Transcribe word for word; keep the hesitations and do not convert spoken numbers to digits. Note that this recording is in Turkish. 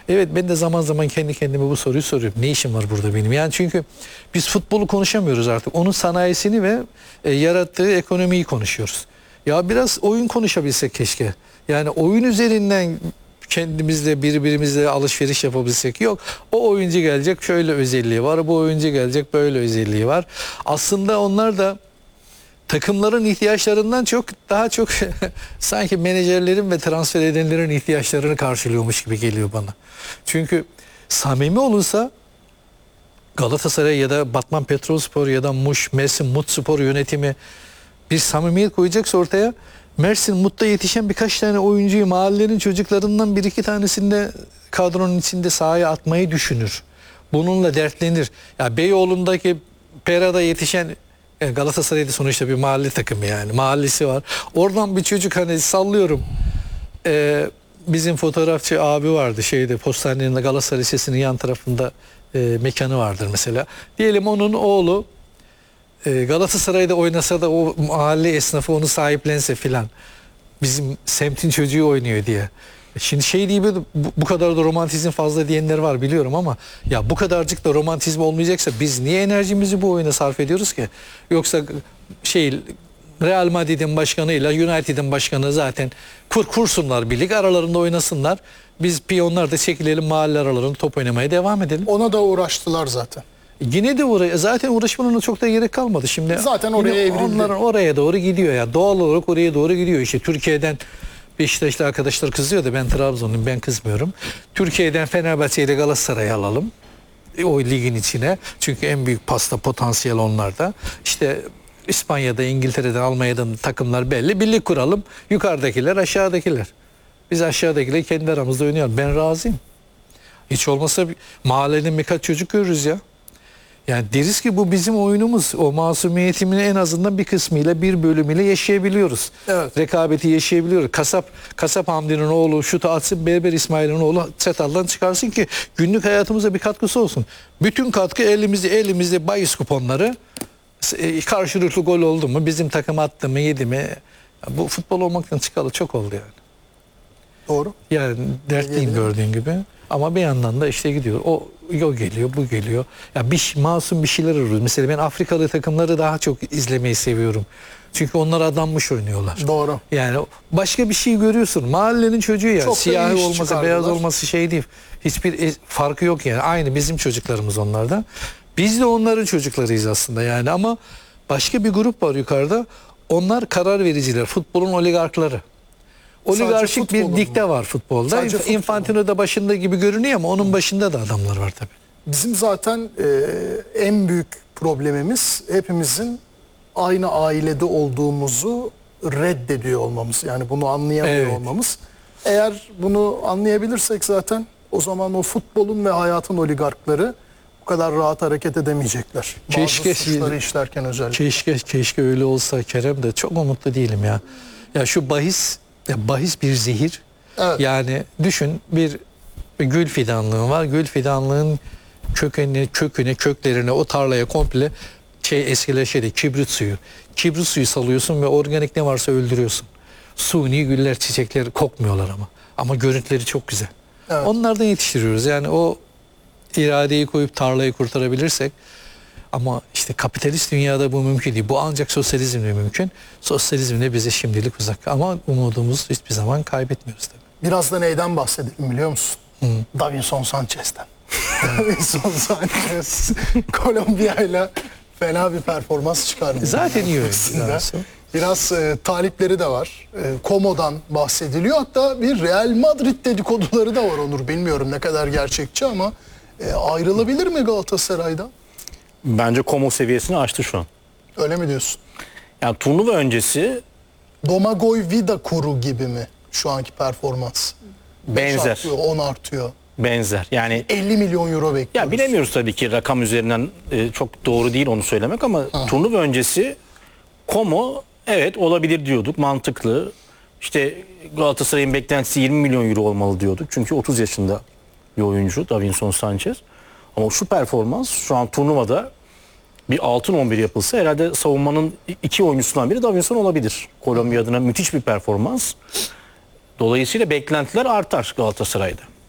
Evet, ben de zaman zaman kendi kendime bu soruyu soruyorum. Ne işim var burada benim? Yani çünkü biz futbolu konuşamıyoruz artık. Onun sanayisini ve e, yarattığı ekonomiyi konuşuyoruz. Ya biraz oyun konuşabilsek keşke. Yani oyun üzerinden kendimizle birbirimizle alışveriş yapabilsek. Yok, o oyuncu gelecek şöyle özelliği var, bu oyuncu gelecek böyle özelliği var. Aslında onlar da takımların ihtiyaçlarından çok daha çok sanki menajerlerin ve transfer edenlerin ihtiyaçlarını karşılıyormuş gibi geliyor bana. Çünkü samimi olunsa Galatasaray ya da Batman Petrolspor ya da Muş, Mersin Mutspor yönetimi bir samimiyet koyacaksa ortaya, Mersin Mut'ta yetişen birkaç tane oyuncuyu mahallenin çocuklarından bir iki tanesini de kadronun içinde sahaya atmayı düşünür. Bununla dertlenir. Ya Beyoğlu'ndaki Pera'da yetişen, Galatasaray'da sonuçta bir mahalle takımı, yani mahallesi var. Oradan bir çocuk, hani sallıyorum, e, bizim fotoğrafçı abi vardı şeyde, postanenin Galatasaray Lisesi'nin yan tarafında e, mekanı vardır mesela. Diyelim onun oğlu e, Galatasaray'da oynasa da o mahalle esnafı onu sahiplense filan, bizim semtin çocuğu oynuyor diye. Şimdi şey değil, bu, bu kadar da romantizm fazla diyenler var biliyorum, ama ya bu kadarcık da romantizm olmayacaksa biz niye enerjimizi bu oyuna sarf ediyoruz ki? Yoksa şey, Real Madrid'in başkanıyla United'in başkanı zaten kur kursunlar, birlik aralarında oynasınlar. Biz piyonlar da çekilelim, mahalle aralarında top oynamaya devam edelim. Ona da uğraştılar zaten. Yine de oraya zaten uğraşmanın çok da gerek kalmadı şimdi. Zaten oraya evrildi. Onların oraya doğru gidiyor ya. Doğal olarak oraya doğru gidiyor. İşte Türkiye'den Beşiktaşlı arkadaşlar kızıyor da ben Trabzonluyum, ben kızmıyorum. Türkiye'den Fenerbahçe ile Galatasaray'ı alalım o ligin içine. Çünkü en büyük pasta potansiyel onlarda. İşte İspanya'da, İngiltere'den, Almanya'dan takımlar belli. Birlik kuralım. Yukarıdakiler, aşağıdakiler. Biz aşağıdakiler kendi aramızda oynayalım. Ben razıyım. Hiç olmazsa mahallenin birkaç çocuk görürüz ya. Yani deriz ki bu bizim oyunumuz. O masumiyetimin en azından bir kısmıyla, bir bölümüyle yaşayabiliyoruz. Evet. Rekabeti yaşayabiliyoruz. Kasap Kasap Hamdi'nin oğlu şutu atsın, Berber İsmail'in oğlu çataldan çıkarsın ki günlük hayatımıza bir katkısı olsun. Bütün katkı elimizde, elimizde bahis kuponları. Karşılıklı gol oldu mu, bizim takım attı mı, yedi mi? Bu futbol olmaktan çıkalı çok oldu yani. Doğru. Yani dertliyim gördüğün gibi. Ama bir yandan da işte gidiyor. O, o geliyor, bu geliyor. Ya bir masum bir şeyler arıyoruz. Mesela ben Afrikalı takımları daha çok izlemeyi seviyorum. Çünkü onlar adanmış oynuyorlar. Doğru. Yani başka bir şey görüyorsun. Mahallenin çocuğu ya. Çok Siyahi olması, çıkardılar. beyaz olması şey değil. Hiçbir farkı yok yani. Aynı bizim çocuklarımız onlarda. Biz de onların çocuklarıyız aslında yani. Ama başka bir grup var yukarıda. Onlar karar vericiler. Futbolun oligarkları. Oligarşik bir dikte var futbolda. Sadece futbol Infantino da başında gibi görünüyor ama onun başında da adamlar var tabii. Bizim zaten e, en büyük problemimiz hepimizin aynı ailede olduğumuzu reddediyor olmamız. Yani bunu anlayamıyor Evet. olmamız. Eğer bunu anlayabilirsek zaten o zaman o futbolun ve hayatın oligarkları bu kadar rahat hareket edemeyecekler. Keşke, Bazı suçları işlerken özellikle. Keşke, keşke öyle olsa Kerem, de çok umutlu değilim ya. Ya şu bahis, ya bahis bir zehir. Evet. Yani düşün, bir gül fidanlığı var. Gül fidanlığın kökenine, köküne, köklerine, o tarlaya komple şey, eskiler şeyde kibrit suyu. Kibrit suyu salıyorsun ve organik ne varsa öldürüyorsun. Suni güller, çiçekler kokmuyorlar ama. Ama görüntüleri çok güzel. Evet. Onlardan yetiştiriyoruz. Yani o iradeyi koyup tarlayı kurtarabilirsek, ama işte kapitalist dünyada bu mümkün değil. Bu ancak sosyalizmle mümkün. Sosyalizmle bize şimdilik uzak. Ama umudumuzu hiçbir zaman kaybetmiyoruz tabii. Biraz da neyden bahsedelim biliyor musun? Hı. Davinson Sanchez'ten. Davinson Sanchez Kolombiya ile fena bir performans çıkardı. Zaten iyi oyuncu. Biraz, biraz e, talipleri de var. E, Como'dan bahsediliyor. Hatta bir Real Madrid dedikoduları da var Onur. Bilmiyorum ne kadar gerçekçi ama e, ayrılabilir mi Galatasaray'dan? Bence Como seviyesini aştı şu an. Öyle mi diyorsun? Yani turnuva öncesi Domagoj Vida kuru gibi mi şu anki performans? benzer. Artıyor, on artıyor. Benzer. Yani elli milyon euro bekliyoruz. ya bilemiyoruz tabii ki, rakam üzerinden e, çok doğru değil onu söylemek, ama Ha. turnuva öncesi Como evet olabilir diyorduk, mantıklı. İşte Galatasaray'ın beklentisi yirmi milyon euro olmalı diyorduk. Çünkü otuz yaşında bir oyuncu Davinson Sanchez. Ama şu performans şu an turnuvada bir altın on bir yapılsa herhalde savunmanın iki oyuncusundan biri Davinson olabilir. Kolombiya adına müthiş bir performans. Dolayısıyla beklentiler artar Galatasaray'da.